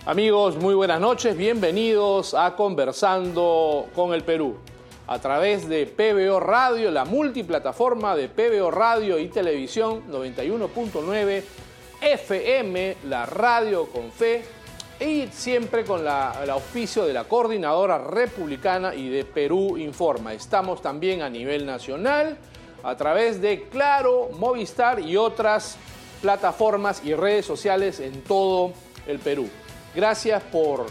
Amigos, muy buenas noches, bienvenidos a Conversando con el Perú. A través de PBO Radio, la multiplataforma de PBO Radio y Televisión 91.9 FM, la radio con fe, y siempre con el auspicio de la Coordinadora Republicana y de Perú Informa. Estamos también a nivel nacional, a través de Claro, Movistar y otras plataformas y redes sociales en todo el Perú. Gracias por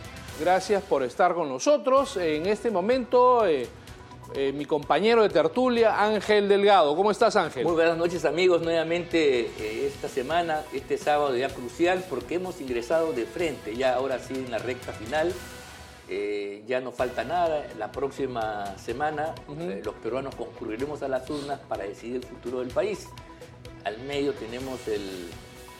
estar con nosotros. En este momento, mi compañero de tertulia, Ángel Delgado. ¿Cómo estás, Ángel? Muy buenas noches, amigos. Nuevamente esta semana, este sábado ya crucial, porque hemos ingresado de frente, ya ahora sí en la recta final. Ya no falta nada. La próxima semana los peruanos concurriremos a las urnas para decidir el futuro del país. Al medio tenemos el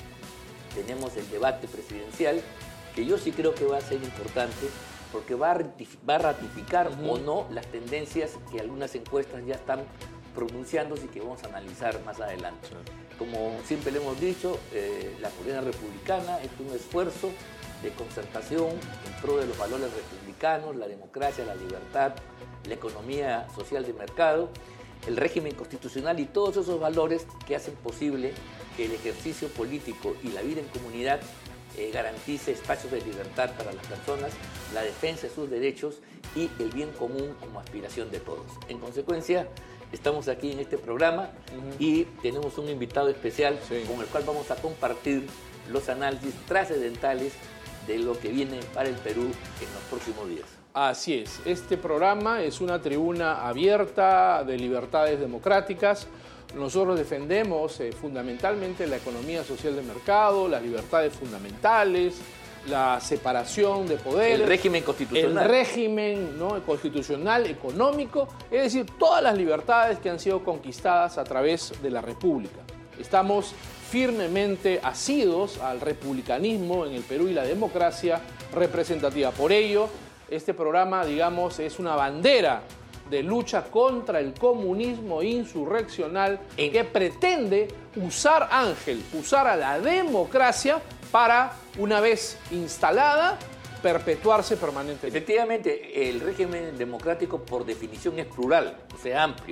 debate presidencial, que yo sí creo que va a ser importante, porque va a ratificar o no las tendencias que algunas encuestas ya están pronunciándose y que vamos a analizar más adelante. Como siempre le hemos dicho, la Coordinadora Republicana es un esfuerzo de concertación en pro de los valores republicanos, la democracia, la libertad, la economía social de mercado, el régimen constitucional y todos esos valores que hacen posible que el ejercicio político y la vida en comunidad garantice espacios de libertad para las personas, la defensa de sus derechos y el bien común como aspiración de todos. En consecuencia, estamos aquí en este programa y tenemos un invitado especial con el cual vamos a compartir los análisis trascendentales de lo que viene para el Perú en los próximos días. Así es, este programa es una tribuna abierta de libertades democráticas. Nosotros defendemos fundamentalmente la economía social de mercado, las libertades fundamentales, la separación de poderes. El régimen constitucional. El régimen, ¿no?, constitucional, económico, es decir, todas las libertades que han sido conquistadas a través de la República. Estamos firmemente asidos al republicanismo en el Perú y la democracia representativa. Por ello, este programa, digamos, es una bandera de lucha contra el comunismo insurreccional que pretende usar a la democracia para, una vez instalada, perpetuarse permanentemente. Efectivamente, el régimen democrático por definición es plural, o sea, amplio.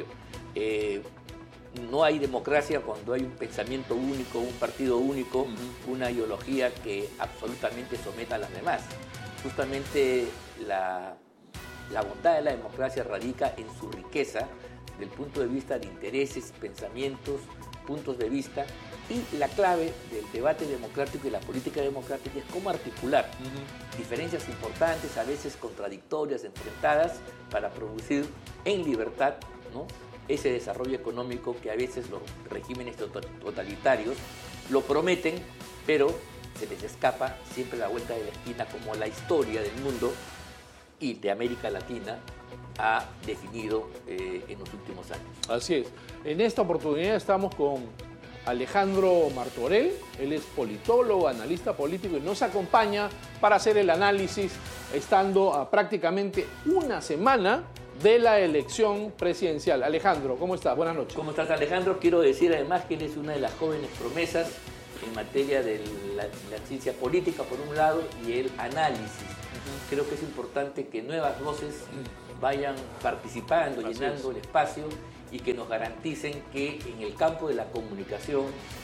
No hay democracia cuando hay un pensamiento único, un partido único, una ideología que absolutamente someta a las demás. Justamente la bondad de la democracia radica en su riqueza del punto de vista de intereses, pensamientos, puntos de vista, y la clave del debate democrático y la política democrática es cómo articular diferencias importantes, a veces contradictorias, enfrentadas, para producir en libertad, ¿no?, ese desarrollo económico que a veces los regímenes totalitarios lo prometen, pero se les escapa siempre la vuelta de la esquina, como la historia del mundo y de América Latina ha definido en los últimos años. Así es. En esta oportunidad estamos con Alejandro Martorell. Él es politólogo, analista político y nos acompaña para hacer el análisis, estando a prácticamente una semana de la elección presidencial. Alejandro, ¿cómo estás? Buenas noches. ¿Cómo estás, Alejandro? Quiero decir además que él es una de las jóvenes promesas en materia de la ciencia política, por un lado, y el análisis. Creo que es importante que nuevas voces vayan participando, llenando el espacio, y que nos garanticen que en el campo de la comunicación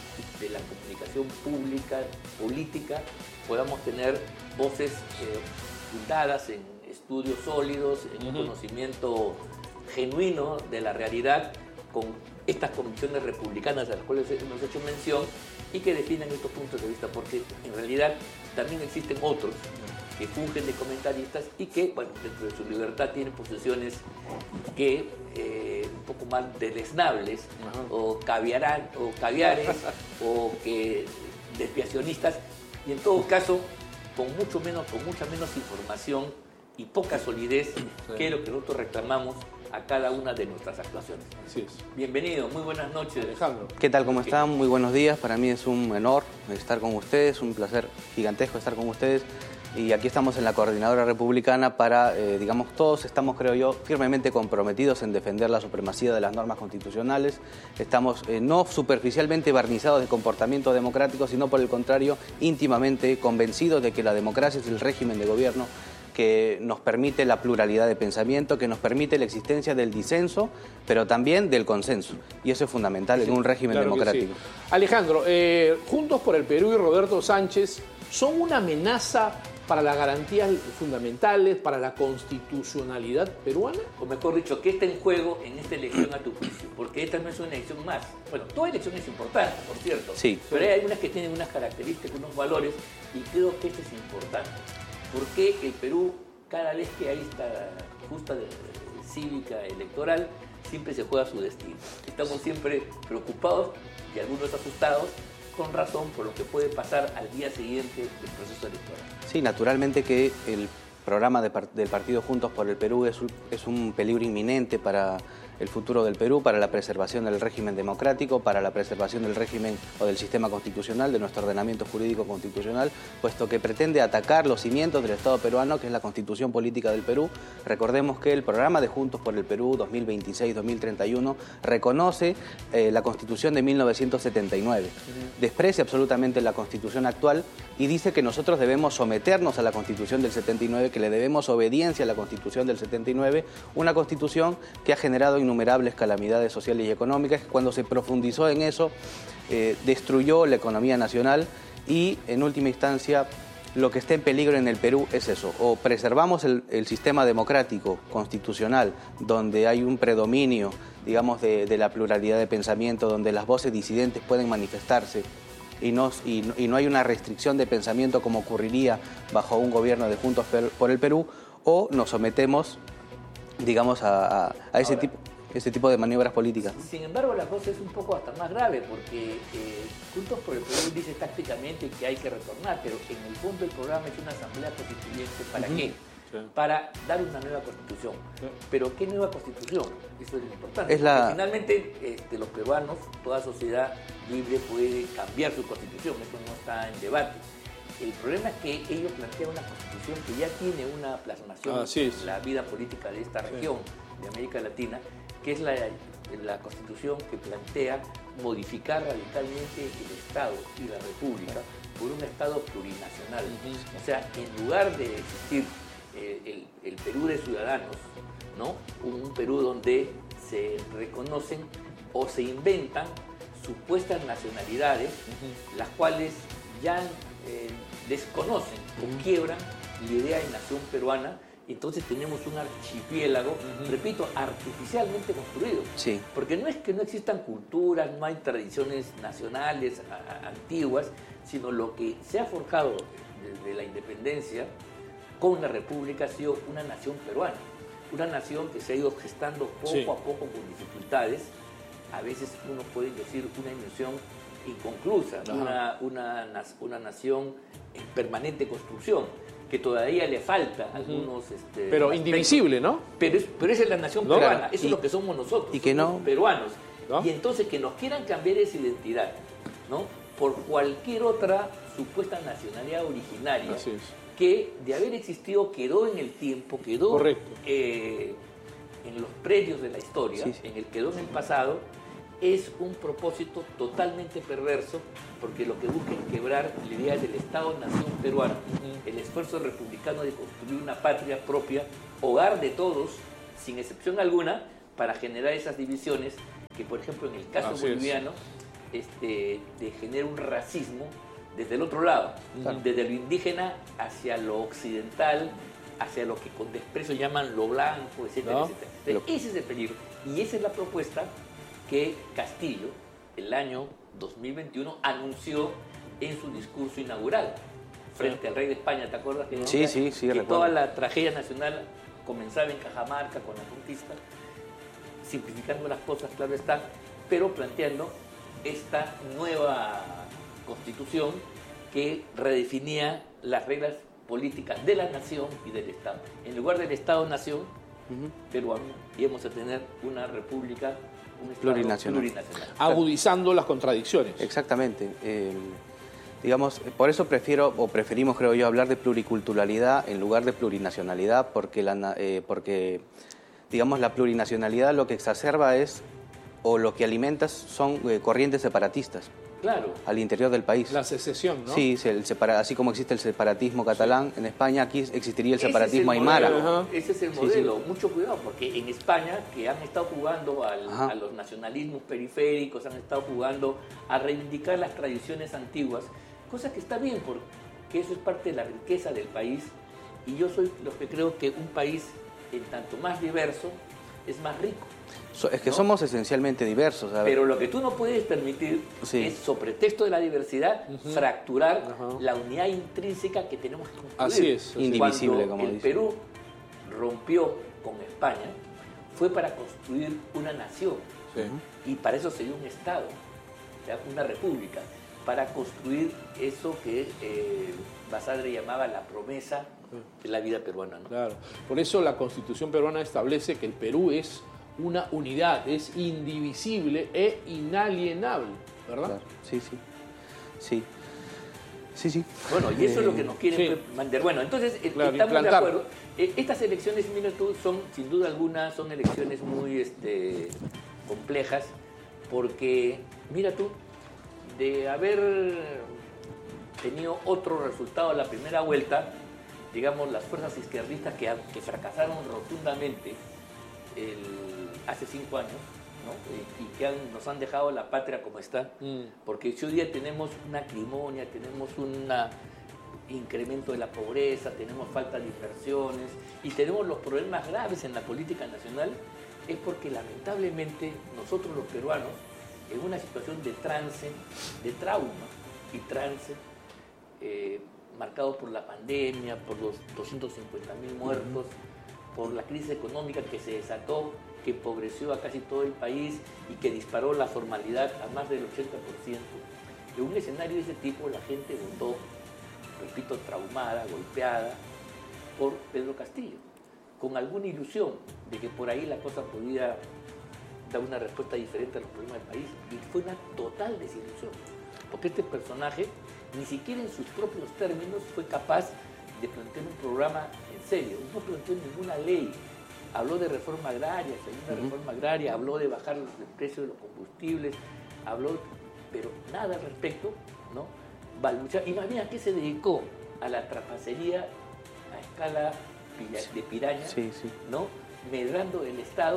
pública, política, podamos tener voces fundadas en estudios sólidos, en un conocimiento genuino de la realidad, con estas convicciones republicanas a las cuales hemos hecho mención, y que definan estos puntos de vista, porque en realidad también existen otros que fungen de comentaristas y que, bueno, dentro de su libertad tienen posiciones que un poco más deleznables, o caviares, o que desviacionistas, y en todo caso con mucha menos información y poca solidez que es lo que nosotros reclamamos a cada una de nuestras actuaciones. Así es. Bienvenido, muy buenas noches, Alejandro. ¿Qué tal? ¿Cómo están? Muy buenos días. Para mí es un honor estar con ustedes, un placer gigantesco estar con ustedes y aquí estamos en la Coordinadora Republicana para, digamos, todos estamos, creo yo, firmemente comprometidos en defender la supremacía de las normas constitucionales. Estamos no superficialmente barnizados de comportamiento democrático, sino por el contrario, íntimamente convencidos de que la democracia es el régimen de gobierno que nos permite la pluralidad de pensamiento, que nos permite la existencia del disenso, pero también del consenso. Y eso es fundamental en un régimen democrático. Sí. Alejandro, Juntos por el Perú y Roberto Sánchez son una amenaza para las garantías fundamentales, para la constitucionalidad peruana. O mejor dicho, ¿qué está en juego en esta elección a tu juicio? Porque esta no es una elección más. Bueno, toda elección es importante, por cierto. Sí. Pero hay unas que tienen unas características, unos valores, y creo que este es importante. Porque el Perú, cada vez que hay esta justa cívica electoral, siempre se juega su destino. Estamos siempre preocupados y algunos asustados, con razón, por lo que puede pasar al día siguiente del proceso electoral. Sí, naturalmente que el programa del Partido Juntos por el Perú es un peligro inminente para el futuro del Perú, para la preservación del régimen democrático, para la preservación del régimen o del sistema constitucional, de nuestro ordenamiento jurídico constitucional, puesto que pretende atacar los cimientos del Estado peruano, que es la Constitución Política del Perú. Recordemos que el programa de Juntos por el Perú 2026-2031 reconoce la Constitución de 1979, desprecia absolutamente la Constitución actual y dice que nosotros debemos someternos a la Constitución del 79, que le debemos obediencia a la Constitución del 79, una Constitución que ha generado innumerables calamidades sociales y económicas, que cuando se profundizó en eso destruyó la economía nacional y en última instancia lo que está en peligro en el Perú es eso: o preservamos el sistema democrático constitucional donde hay un predominio, digamos, de la pluralidad de pensamiento, donde las voces disidentes pueden manifestarse y no hay una restricción de pensamiento como ocurriría bajo un gobierno de Juntos por el Perú, o nos sometemos, digamos, a ese tipo de maniobras políticas. Sin embargo, la cosa es un poco hasta más grave, porque Juntos por el Perú dice tácticamente que hay que retornar, pero en el fondo el programa es una asamblea constituyente. ¿Para qué? Sí. Para dar una nueva constitución. Sí. Pero ¿qué nueva constitución? Eso es lo importante. Finalmente, los peruanos, toda sociedad libre puede cambiar su constitución, eso no está en debate. El problema es que ellos plantean una constitución que ya tiene una plasmación en la vida política de esta región, de América Latina, que es la constitución que plantea modificar radicalmente el Estado y la República por un Estado plurinacional. O sea, en lugar de existir el Perú de ciudadanos, ¿no? Un Perú donde se reconocen o se inventan supuestas nacionalidades, las cuales ya desconocen o quiebran la idea de nación peruana. Entonces tenemos un archipiélago, repito, artificialmente construido. Sí. Porque no es que no existan culturas, no hay tradiciones nacionales antiguas, sino lo que se ha forjado desde la independencia con la República ha sido una nación peruana. Una nación que se ha ido gestando poco a poco con dificultades. A veces uno puede decir una ilusión inconclusa, una nación en permanente construcción, que todavía le falta algunos... pero aspectos. Indivisible, ¿no? Pero esa es la nación peruana, eso es lo que somos nosotros, y que somos peruanos. ¿No? Y entonces que nos quieran cambiar esa identidad, ¿no? Por cualquier otra supuesta nacionalidad originaria, que de haber existido quedó en el tiempo, quedó en los predios de la historia, quedó en el pasado, es un propósito totalmente perverso, porque lo que busca es quebrar la idea del Estado-nación peruano, el esfuerzo republicano de construir una patria propia, hogar de todos, sin excepción alguna, para generar esas divisiones que, por ejemplo, en el caso boliviano, genera un racismo desde el otro lado, desde lo indígena hacia lo occidental, hacia lo que con desprecio llaman lo blanco, etcétera, etcétera. Ese es el peligro, y esa es la propuesta que Castillo, el año 2021, anunció en su discurso inaugural frente al rey de España. ¿Te acuerdas? Que recuerdo. Toda la tragedia nacional comenzaba en Cajamarca con la conquista, simplificando las cosas, claro está, pero planteando esta nueva constitución que redefinía las reglas políticas de la nación y del Estado. En lugar del Estado-nación peruano, íbamos a tener una república plurinacional. Agudizando las contradicciones. Exactamente. Digamos, por eso preferimos, creo yo, hablar de pluriculturalidad en lugar de plurinacionalidad, porque digamos, la plurinacionalidad lo que exacerba o lo que alimenta son corrientes separatistas. Claro. Al interior del país. La secesión, ¿no? Sí, así como existe el separatismo catalán, en España aquí existiría el separatismo aymara. Ese es el modelo. Mucho cuidado, porque en España, que han estado jugando a los nacionalismos periféricos, han estado jugando a reivindicar las tradiciones antiguas, cosa que está bien, porque eso es parte de la riqueza del país, y yo soy lo que creo que un país, en tanto más diverso, es más rico. Es que somos esencialmente diversos. Pero lo que tú no puedes permitir es, sobre pretexto de la diversidad, fracturar la unidad intrínseca que tenemos que construir. Así es. Indivisible, como dice. El Perú rompió con España, fue para construir una nación. Sí. Y para eso se dio un Estado, o sea, una república, para construir eso que Basadre llamaba la promesa de la vida peruana, ¿no? Claro. Por eso la Constitución peruana establece que el Perú es una unidad, es indivisible e inalienable, ¿verdad? Claro. Sí. Bueno, y eso es lo que nos quieren mandar. Bueno, entonces estamos de acuerdo. Estas elecciones, mira tú, son, sin duda alguna, son elecciones muy complejas, porque, mira tú, de haber tenido otro resultado en la primera vuelta, digamos, las fuerzas izquierdistas que fracasaron rotundamente hace 5 años, ¿no? Y que nos han dejado la patria como está, porque hoy día tenemos una acrimonia, tenemos un incremento de la pobreza, tenemos falta de inversiones y tenemos los problemas graves en la política nacional, es porque lamentablemente nosotros los peruanos, en una situación de trance, de trauma y trance, marcado por la pandemia, por los 250.000 muertos, por la crisis económica que se desató, que empobreció a casi todo el país y que disparó la formalidad a más del 80%. En un escenario de ese tipo la gente votó, repito, traumada, golpeada, por Pedro Castillo, con alguna ilusión de que por ahí la cosa podía dar una respuesta diferente a los problemas del país. Y fue una total desilusión, porque este personaje ni siquiera en sus propios términos fue capaz de plantear un programa en serio, no planteó ninguna ley. Habló de reforma agraria, segunda reforma agraria, habló de bajar el precio de los combustibles, pero nada al respecto, ¿no? Y más bien, ¿a qué se dedicó? A la trapacería a escala de piraña, ¿no? Medrando el Estado,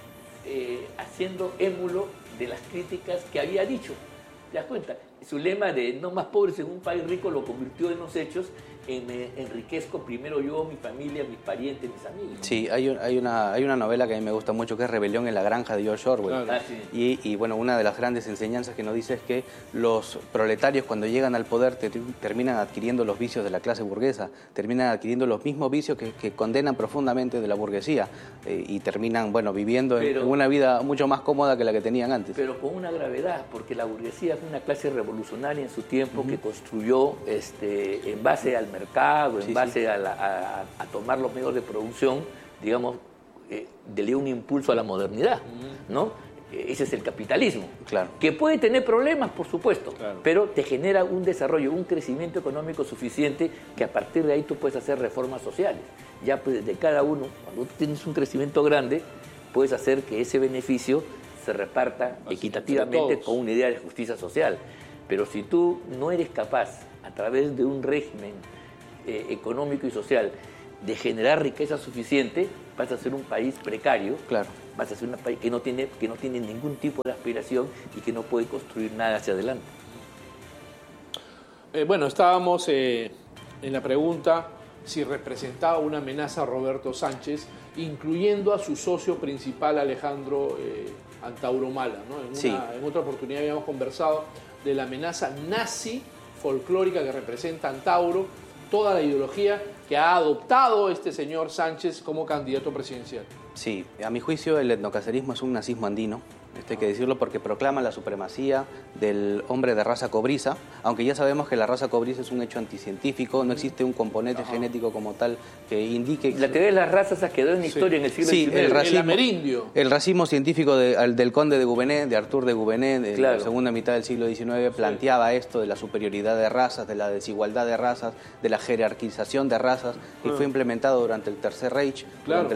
haciendo émulo de las críticas que había dicho. ¿Te das cuenta? Su lema de no más pobres en un país rico lo convirtió en los hechos en me enriquezco primero yo, mi familia, mis parientes, mis amigos. Sí, hay una novela que a mí me gusta mucho que es Rebelión en la Granja de George Orwell. Claro. Y bueno, una de las grandes enseñanzas que nos dice es que los proletarios cuando llegan al poder terminan adquiriendo los vicios de la clase burguesa, terminan adquiriendo los mismos vicios que condenan profundamente de la burguesía y terminan, bueno, viviendo en una vida mucho más cómoda que la que tenían antes. Pero con una gravedad, porque la burguesía fue una clase revolucionaria en su tiempo que construyó en base al mercado, en base a tomar los medios de producción, digamos, le dio un impulso a la modernidad, ¿no? Ese es el capitalismo, claro. Que puede tener problemas, por supuesto, claro, pero te genera un desarrollo, un crecimiento económico suficiente que a partir de ahí tú puedes hacer reformas sociales. Ya pues, de cada uno, cuando tú tienes un crecimiento grande, puedes hacer que ese beneficio se reparta equitativamente con una idea de justicia social. Pero si tú no eres capaz, a través de un régimen económico y social, de generar riqueza suficiente, vas a ser un país precario, claro. Vas a ser un país que no tiene ningún tipo de aspiración y que no puede construir nada hacia adelante. Bueno, estábamos en la pregunta si representaba una amenaza a Roberto Sánchez, incluyendo a su socio principal Alejandro Antauro Humala, ¿no? En otra oportunidad habíamos conversado de la amenaza nazi folclórica que representa Antauro, toda la ideología que ha adoptado este señor Sánchez como candidato presidencial. Sí, a mi juicio el etnocacerismo es un nazismo andino, Esto hay que decirlo, porque proclama la supremacía del hombre de raza cobriza, aunque ya sabemos que la raza cobriza es un hecho anticientífico, no existe un componente genético como tal que indique... La teoría de las razas se quedó en historia en el siglo XIX. El amerindio. El racismo científico del conde de Gouvenet, de Arthur de Gouvenet, en la segunda mitad del siglo XIX, planteaba esto de la superioridad de razas, de la desigualdad de razas, de la jerarquización de razas, y fue implementado durante el Tercer Reich, durante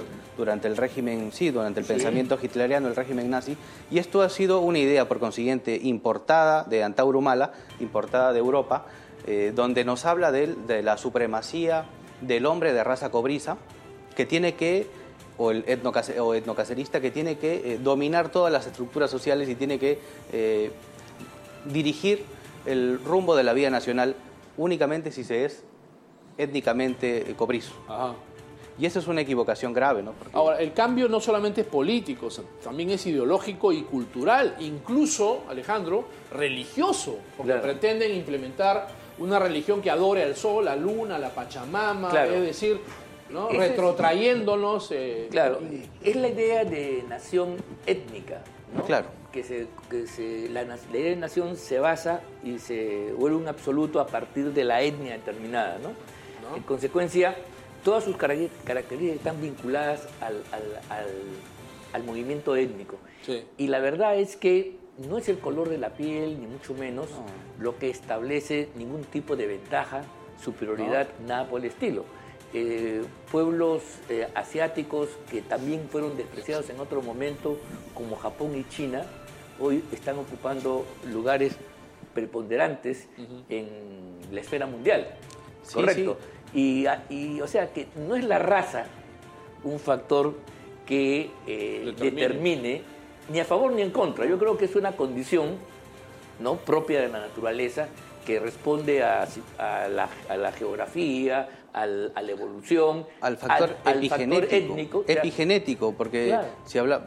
el pensamiento hitleriano, el régimen nazi, y esto ha sido una idea, por consiguiente, importada de Antauro Humala, importada de Europa, donde nos habla de la supremacía del hombre de raza cobriza, que tiene que, o el etnocacerista, que tiene que dominar todas las estructuras sociales y tiene que dirigir el rumbo de la vida nacional únicamente si se es étnicamente cobrizo. Ajá. Y esa es una equivocación grave, ¿no? Porque... Ahora, el cambio no solamente es político, también es ideológico y cultural, incluso, Alejandro, religioso, porque pretenden implementar una religión que adore al sol, a la luna, a la Pachamama, es decir, ¿no? Retrotrayéndonos. Claro, es la idea de nación étnica, ¿no? Claro. La idea de nación se basa y se vuelve un absoluto a partir de la etnia determinada, ¿no? En consecuencia, todas sus características están vinculadas al movimiento étnico. Sí. Y la verdad es que no es el color de la piel, ni mucho menos, lo que establece ningún tipo de ventaja, superioridad, nada por el estilo. Pueblos asiáticos que también fueron despreciados en otro momento, como Japón y China, hoy están ocupando lugares preponderantes en la esfera mundial. Sí, correcto. Sí. Y o sea que no es la raza un factor que determine ni a favor ni en contra. Yo creo que es una condición, ¿no?, propia de la naturaleza, que responde a la geografía, a la evolución, al factor epigenético, factor étnico. Epigenético, porque si habla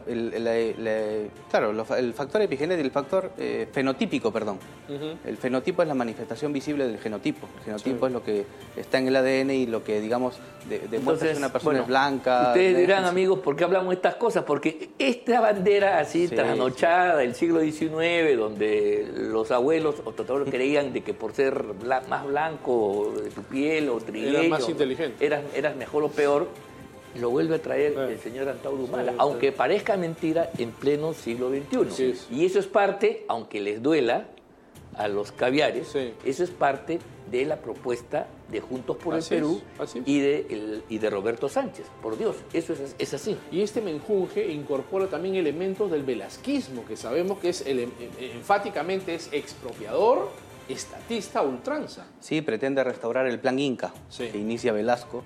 el factor epigenético, el factor fenotípico, perdón. El fenotipo es la manifestación visible del genotipo. El genotipo es lo que está en el ADN y lo que, digamos, demuestra que una persona es blanca. Ustedes dirán, amigos, ¿por qué hablamos de estas cosas? Porque esta bandera así trasnochada del siglo XIX, donde los abuelos o tatabuelos creían de que por ser más blanco de tu piel o trigueño, más inteligente, eras mejor o peor, lo vuelve a traer el señor Antauro Humala, aunque parezca mentira, en pleno siglo XXI. Y eso es parte, aunque les duela a los caviares, eso es parte de la propuesta de Juntos por el Perú y de Roberto Sánchez. Por Dios, eso es así. Y este menjunje incorpora también elementos del velasquismo, que sabemos que es enfáticamente es expropiador, estatista, ultranza. Sí, pretende restaurar el plan Inca, que inicia Velasco.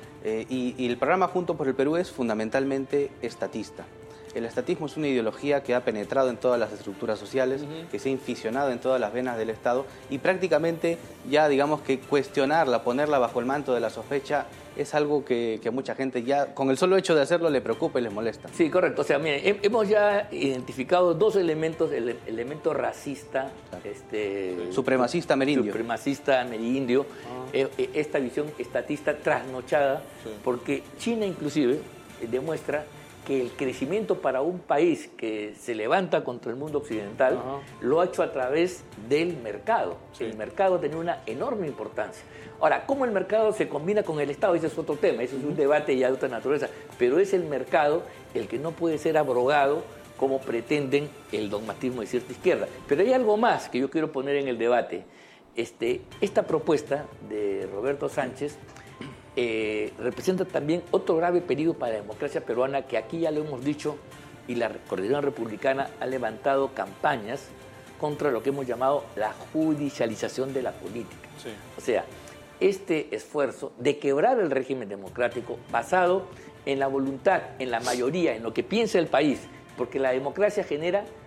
Y el programa Juntos por el Perú es fundamentalmente estatista. El estatismo es una ideología que ha penetrado en todas las estructuras sociales, que se ha inficionado en todas las venas del Estado, y prácticamente ya, digamos, que cuestionarla, ponerla bajo el manto de la sospecha, es algo que mucha gente ya, con el solo hecho de hacerlo, le preocupa y les molesta. Sí, correcto. O sea, miren, hemos ya identificado dos elementos: el elemento racista, supremacista amerindio. Supremacista amerindio, esta visión estatista trasnochada, porque China inclusive demuestra que el crecimiento para un país que se levanta contra el mundo occidental lo ha hecho a través del mercado. El mercado tiene una enorme importancia. Ahora, ¿cómo el mercado se combina con el Estado? Ese es otro tema, ese es un debate ya de otra naturaleza, pero es el mercado el que no puede ser abrogado como pretenden el dogmatismo de cierta izquierda. Pero hay algo más que yo quiero poner en el debate. Esta propuesta de Roberto Sánchez representa también otro grave peligro para la democracia peruana, que aquí ya lo hemos dicho, y la Coordinación Republicana ha levantado campañas contra lo que hemos llamado la judicialización de la política. O sea, este esfuerzo de quebrar el régimen democrático basado en la voluntad, en la mayoría, en lo que piensa el país, porque la democracia genera